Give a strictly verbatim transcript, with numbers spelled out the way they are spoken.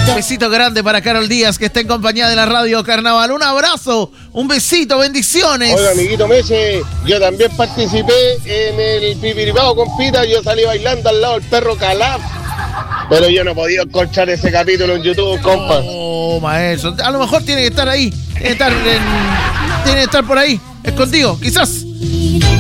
Un besito grande para Carol Díaz, que está en compañía de la Radio Carnaval. Un abrazo, un besito, bendiciones. Oiga, amiguito Meche, yo también participé en el Pipiripao con Pita. Yo salí bailando al lado del perro Calaf, pero yo no podía escuchar ese capítulo en YouTube, compa. Oh, maestro, a lo mejor tiene que estar ahí, tiene que estar, en, tiene que estar por ahí, escondido, quizás.